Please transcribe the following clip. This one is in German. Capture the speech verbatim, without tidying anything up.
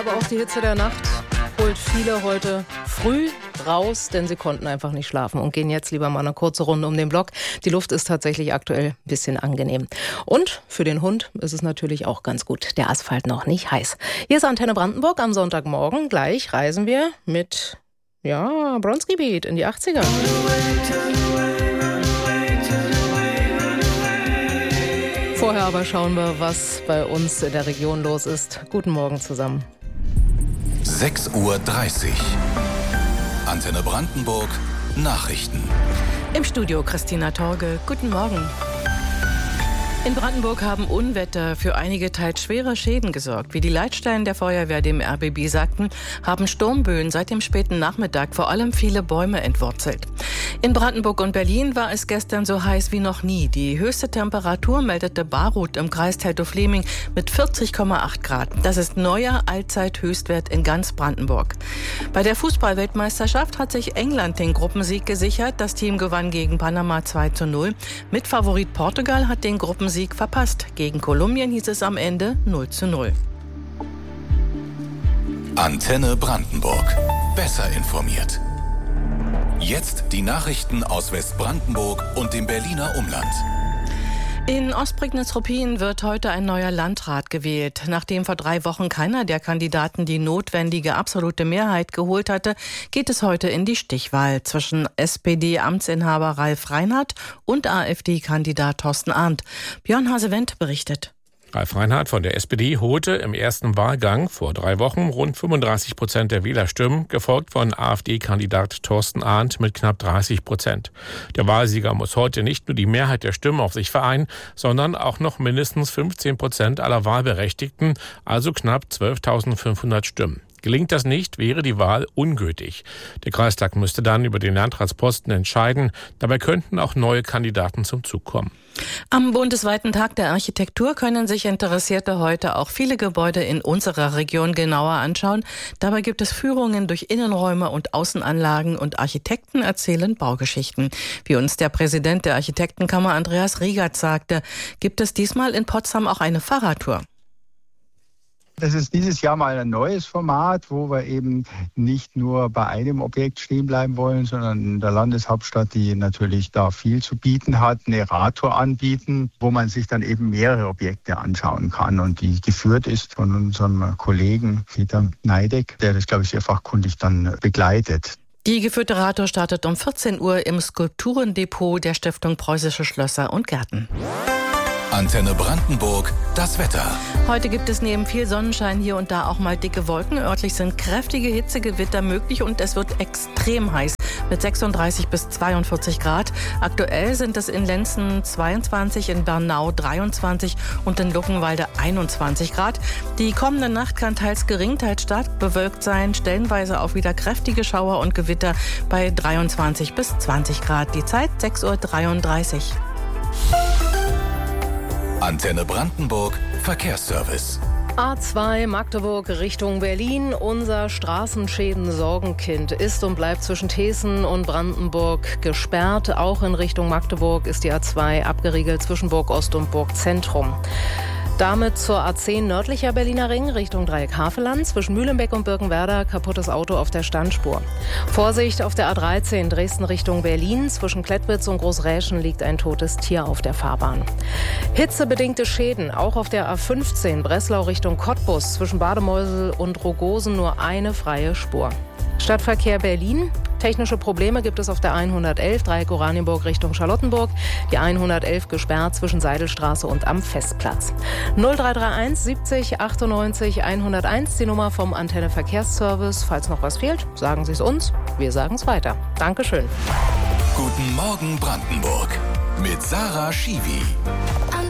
aber auch die Hitze der Nacht holt viele heute früh raus, denn sie konnten einfach nicht schlafen und gehen jetzt lieber mal eine kurze Runde um den Block. Die Luft ist tatsächlich aktuell ein bisschen angenehm. Und für den Hund ist es natürlich auch ganz gut. Der Asphalt noch nicht heiß. Hier ist Antenne Brandenburg am Sonntagmorgen. Gleich reisen wir mit, ja, Bronski Beat in die achtziger. Vorher aber schauen wir, was bei uns in der Region los ist. Guten Morgen zusammen. sechs Uhr dreißig. Antenne Brandenburg, Nachrichten. Im Studio Christina Torge. Guten Morgen. In Brandenburg haben Unwetter für einige teils schwere Schäden gesorgt. Wie die Leitstellen der Feuerwehr dem R B B sagten, haben Sturmböen seit dem späten Nachmittag vor allem viele Bäume entwurzelt. In Brandenburg und Berlin war es gestern so heiß wie noch nie. Die höchste Temperatur meldete Baruth im Kreis Teltow-Fleming mit vierzig Komma acht Grad. Das ist neuer Allzeithöchstwert in ganz Brandenburg. Bei der Fußball-Weltmeisterschaft hat sich England den Gruppensieg gesichert. Das Team gewann gegen Panama zwei zu null. Mitfavorit Portugal hat den Gruppensieg verpasst. Gegen Kolumbien hieß es am Ende null zu null. Antenne Brandenburg. Besser informiert. Jetzt die Nachrichten aus Westbrandenburg und dem Berliner Umland. In Ostprignitz-Ruppin wird heute ein neuer Landrat gewählt. Nachdem vor drei Wochen keiner der Kandidaten die notwendige absolute Mehrheit geholt hatte, geht es heute in die Stichwahl zwischen S P D-Amtsinhaber Ralf Reinhardt und AfD-Kandidat Thorsten Arndt. Björn Hasewendt berichtet. Ralf Reinhardt von der S P D holte im ersten Wahlgang vor drei Wochen rund fünfunddreißig Prozent der Wählerstimmen, gefolgt von AfD-Kandidat Thorsten Arndt mit knapp dreißig Prozent. Der Wahlsieger muss heute nicht nur die Mehrheit der Stimmen auf sich vereinen, sondern auch noch mindestens fünfzehn Prozent aller Wahlberechtigten, also knapp zwölftausendfünfhundert Stimmen. Gelingt das nicht, wäre die Wahl ungültig. Der Kreistag müsste dann über den Landratsposten entscheiden. Dabei könnten auch neue Kandidaten zum Zug kommen. Am bundesweiten Tag der Architektur können sich Interessierte heute auch viele Gebäude in unserer Region genauer anschauen. Dabei gibt es Führungen durch Innenräume und Außenanlagen und Architekten erzählen Baugeschichten. Wie uns der Präsident der Architektenkammer Andreas Riegert sagte, gibt es diesmal in Potsdam auch eine Fahrradtour. Das ist dieses Jahr mal ein neues Format, wo wir eben nicht nur bei einem Objekt stehen bleiben wollen, sondern in der Landeshauptstadt, die natürlich da viel zu bieten hat, eine Radtour anbieten, wo man sich dann eben mehrere Objekte anschauen kann und die geführt ist von unserem Kollegen Peter Neideck, der das, glaube ich, sehr fachkundig dann begleitet. Die geführte Radtour startet um vierzehn Uhr im Skulpturendepot der Stiftung Preußische Schlösser und Gärten. Antenne Brandenburg, das Wetter. Heute gibt es neben viel Sonnenschein hier und da auch mal dicke Wolken. Örtlich sind kräftige Hitzegewitter möglich und es wird extrem heiß mit sechsunddreißig bis zweiundvierzig Grad. Aktuell sind es in Lenzen zweiundzwanzig, in Bernau dreiundzwanzig und in Luckenwalde einundzwanzig Grad. Die kommende Nacht kann teils gering, teils stark bewölkt sein. Stellenweise auch wieder kräftige Schauer und Gewitter bei dreiundzwanzig bis zwanzig Grad. Die Zeit sechs Uhr dreiunddreißig. Antenne Brandenburg, Verkehrsservice. A zwei Magdeburg Richtung Berlin. Unser Straßenschäden-Sorgenkind ist und bleibt zwischen Thesen und Brandenburg gesperrt. Auch in Richtung Magdeburg ist die A zwei abgeriegelt zwischen Burg Ost und Burg Zentrum. Damit zur A zehn nördlicher Berliner Ring Richtung Dreieck Havelland. Zwischen Mühlenbeck und Birkenwerder kaputtes Auto auf der Standspur. Vorsicht auf der A dreizehn Dresden Richtung Berlin. Zwischen Klettwitz und Großräschen liegt ein totes Tier auf der Fahrbahn. Hitzebedingte Schäden auch auf der A fünfzehn Breslau Richtung Cottbus. Zwischen Bademeusel und Rogosen nur eine freie Spur. Stadtverkehr Berlin. Technische Probleme gibt es auf der hundertelf Dreieck Oranienburg Richtung Charlottenburg. Die hundertelf gesperrt zwischen Seidelstraße und am Festplatz. null drei drei eins siebzig achtundneunzig hunderteins, die Nummer vom Antenne Verkehrsservice. Falls noch was fehlt, sagen Sie es uns. Wir sagen es weiter. Dankeschön. Guten Morgen Brandenburg mit Sarah Schiwi.